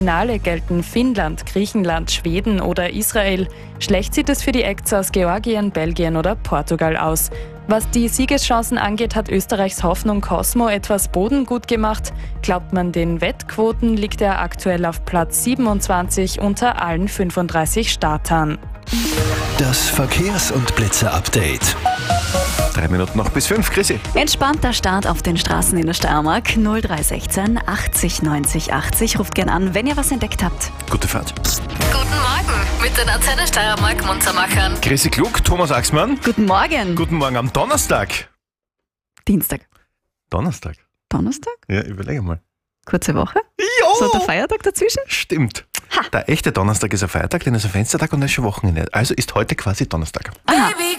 Finale gelten Finnland, Griechenland, Schweden oder Israel. Schlecht sieht es für die Acts aus Georgien, Belgien oder Portugal aus. Was die Siegeschancen angeht, hat Österreichs Hoffnung Cosmo etwas Boden gut gemacht. Glaubt man den Wettquoten, liegt er aktuell auf Platz 27 unter allen 35 Startern. Das Verkehrs- und Blitze-Update. 3 Minuten noch bis 5, Chrissy. Entspannter Start auf den Straßen in der Steiermark. 0316 80 90 80. Ruft gern an, wenn ihr was entdeckt habt. Gute Fahrt. Guten Morgen mit den Antenne Steiermark Munzermachern. Chrissy Klug, Thomas Axmann. Guten Morgen. Guten Morgen am Donnerstag. Dienstag. Donnerstag? Donnerstag? Ja, überlege mal. Kurze Woche? Jo! So der Feiertag dazwischen? Stimmt. Der echte Donnerstag ist ein Feiertag, denn es ist ein Fenstertag und es ist schon Wochenende. Also ist heute quasi Donnerstag. Baby,